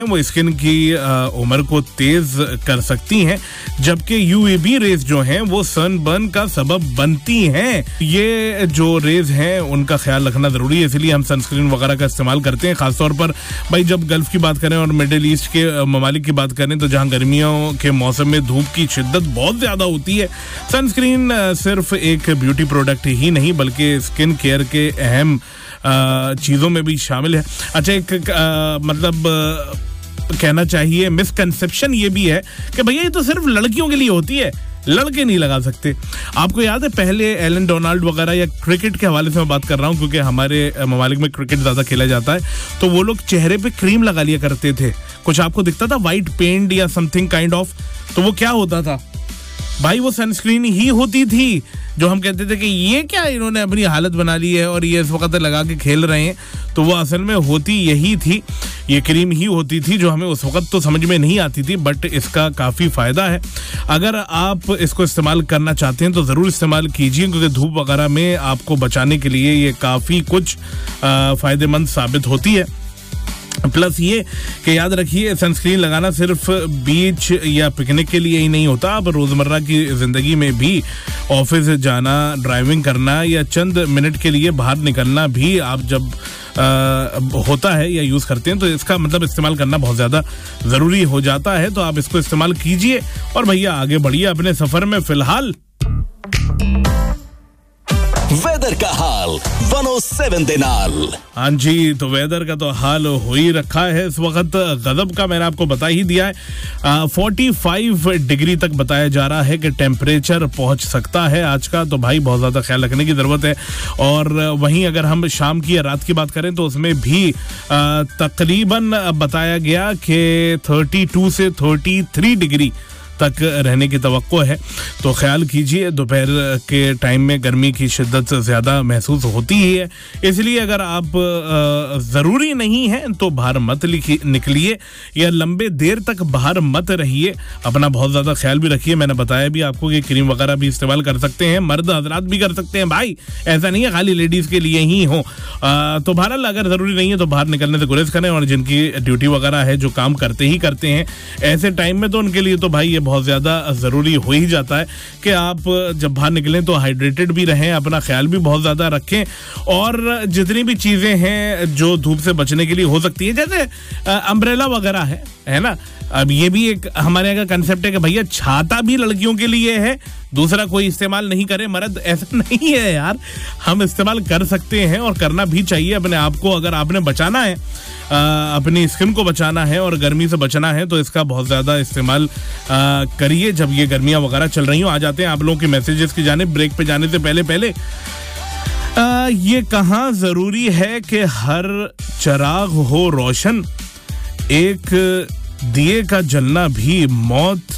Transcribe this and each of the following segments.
वो स्किन की उम्र को तेज कर सकती हैं, जबकि यूवीबी रेज जो हैं वो सनबर्न का सबब बनती हैं। ये जो रेज हैं उनका ख्याल रखना जरूरी है, इसलिए हम सनस्क्रीन वगैरह का इस्तेमाल करते हैं। खासतौर पर भाई जब गल्फ की बात करें और मिडिल ईस्ट के ममालिक की बात करें तो जहां गर्मियों के मौसम में धूप की शिद्दत बहुत ज्यादा होती है, सनस्क्रीन सिर्फ एक ब्यूटी प्रोडक्ट ही नहीं बल्कि स्किन केयर के अहम चीजों में भी शामिल है। अच्छा, एक कहना चाहिए मिसकंसेप्शन ये भी है कि भैया ये तो सिर्फ लड़कियों के लिए होती है, लड़के नहीं लगा सकते। आपको याद है पहले एलन डोनाल्ड वगैरह, या क्रिकेट के हवाले से मैं बात कर रहा हूँ क्योंकि हमारे ममालिक में क्रिकेट ज्यादा खेला जाता है, तो वो लोग चेहरे पे क्रीम लगा लिया करते थे। कुछ आपको दिखता था व्हाइट पेंट या समथिंग काइंड ऑफ, तो वो क्या होता था भाई, वो सनस्क्रीन ही होती थी। जो हम कहते थे कि ये क्या इन्होंने अपनी हालत बना ली है और ये इस वक्त लगा के खेल रहे हैं, तो वो असल में होती यही थी, ये क्रीम ही होती थी जो हमें उस वक्त तो समझ में नहीं आती थी, बट इसका काफ़ी फ़ायदा है। अगर आप इसको इस्तेमाल करना चाहते हैं तो ज़रूर इस्तेमाल कीजिए, क्योंकि धूप वगैरह में आपको बचाने के लिए ये काफ़ी कुछ फ़ायदेमंद साबित होती है। प्लस ये कि याद रखिए सनस्क्रीन लगाना सिर्फ बीच या पिकनिक के लिए ही नहीं होता, अब रोज़मर्रा की ज़िंदगी में भी ऑफिस जाना, ड्राइविंग करना या चंद मिनट के लिए बाहर निकलना भी आप जब होता है या यूज़ करते हैं तो इसका मतलब इस्तेमाल करना बहुत ज़्यादा ज़रूरी हो जाता है। तो आप इसको इस्तेमाल कीजिए और भैया आगे बढ़िए अपने सफ़र में। फ़िलहाल वेदर का हाल 107 दे नाल। हाँ जी, तो वेदर का तो हाल हो ही रखा है इस वक्त गजब का, मैंने आपको बता ही दिया है। 45 डिग्री तक बताया जा रहा है कि टेम्परेचर पहुंच सकता है आज का, तो भाई बहुत ज़्यादा ख्याल रखने की ज़रूरत है। और वहीं अगर हम शाम की या रात की बात करें तो उसमें भी तकरीबन बताया गया कि 32 से 33 डिग्री तक रहने की तवक्को है। तो ख्याल कीजिए, दोपहर के टाइम में गर्मी की शिद्दत ज़्यादा महसूस होती ही है, इसलिए अगर आप ज़रूरी नहीं है तो बाहर मत निकलिए या लंबे देर तक बाहर मत रहिए। अपना बहुत ज़्यादा ख्याल भी रखिए। मैंने बताया भी आपको कि क्रीम वगैरह भी इस्तेमाल कर सकते हैं, मर्द हजरात भी कर सकते हैं भाई, ऐसा नहीं है खाली लेडीज़ के लिए ही हो। तो बहरहाल अगर ज़रूरी नहीं है तो बाहर निकलने से गुरेज करें, और जिनकी ड्यूटी वगैरह है, जो काम करते हैं ऐसे टाइम में, तो उनके लिए तो भाई ये बहुत ज़्यादा ज़रूरी हो ही जाता है कि आप जब बाहर निकलें तो हाइड्रेटेड भी रहें, अपना ख्याल भी बहुत ज़्यादा रखें, और जितनी भी चीज़ें हैं जो धूप से बचने के लिए हो सकती है, जैसे अम्ब्रेला वगैरह है ना। अब ये भी एक हमारे यहाँ का कंसेप्ट है कि भैया छाता भी लड़कियों के लिए है, दूसरा कोई इस्तेमाल नहीं करे मर्द, ऐसा नहीं है यार, हम इस्तेमाल कर सकते हैं और करना भी चाहिए अपने आप को। अगर आपने बचाना है, अपनी स्किन को बचाना है और गर्मी से बचना है, तो इसका बहुत ज़्यादा इस्तेमाल करिए जब ये गर्मियाँ वगैरह चल रही हो। आ जाते हैं आप लोगों के मैसेजेस की जाने। ब्रेक पे जाने से पहले ये कहाँ ज़रूरी है कि हर चिराग हो रोशन, एक दिए का जलना भी मौत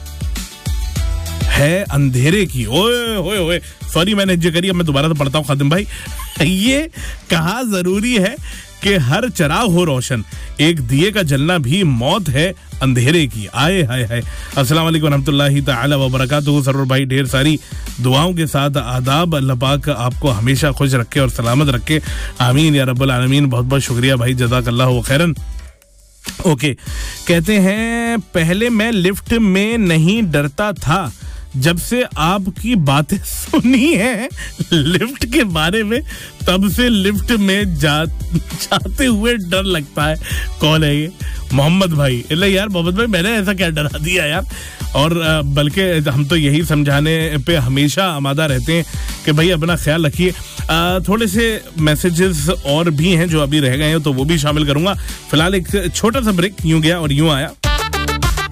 है अंधेरे की। ओए ओए ओए, सॉरी मैंने जो करी, अब मैं दोबारा से पढ़ता हूँ खादिम भाई। ये कहा जरूरी है कि हर चिराग हो रोशन, एक दिए का जलना भी मौत है अंधेरे की। आए हाय हाय। अस्सलाम वालेकुम रहमतुल्लाहि तआला व बरकातुहू। सरवर भाई ढेर सारी दुआओं के साथ आदाब। अल्लाह पाक आपको हमेशा खुश रखे और सलामत रखे, आमीन या रब्बल आलमीन। बहुत बहुत शुक्रिया भाई, जज़ाकल्लाहु खैरन। ओके, कहते हैं पहले मैं लिफ्ट में नहीं डरता था, जब से आपकी बातें सुनी है लिफ्ट के बारे में, तब से लिफ्ट में जाते हुए डर लगता है। कौन है ये? मोहम्मद भाई। यार मोहम्मद भाई, मैंने ऐसा क्या डरा दिया यार? और बल्कि हम तो यही समझाने पे हमेशा आमादा रहते हैं कि भाई अपना ख्याल रखिए। थोड़े से मैसेजेस और भी हैं जो अभी रह गए हैं, तो वो भी शामिल करूंगा। फिलहाल एक छोटा सा ब्रेक, यूं गया और यूं आया।